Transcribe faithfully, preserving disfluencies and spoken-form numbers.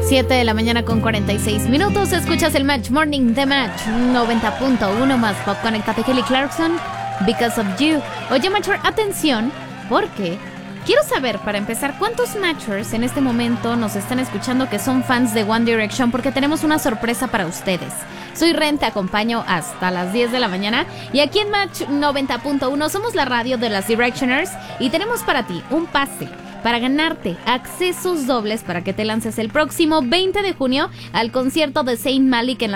siete de la mañana con cuarenta y seis minutos. Escuchas el Match Morning de Match noventa punto uno más Pop. Conéctate Kelly Clarkson, Because of You. Oye, Matcher, atención, porque quiero saber, para empezar, ¿cuántos Matchers en este momento nos están escuchando que son fans de One Direction? Porque tenemos una sorpresa para ustedes. Soy Ren, te acompaño hasta las diez de la mañana. Y aquí en Match noventa punto uno somos la radio de las Directioners y tenemos para ti un pase para ganarte accesos dobles para que te lances el próximo veinte de junio al concierto de Zayn Malik en la